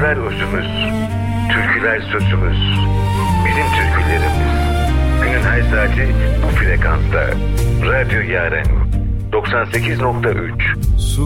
Sözler özümüz, türküler sözümüz. Bizim türkülerimiz. Günün her saati bu frekansta. Radyo Yaren 98.3.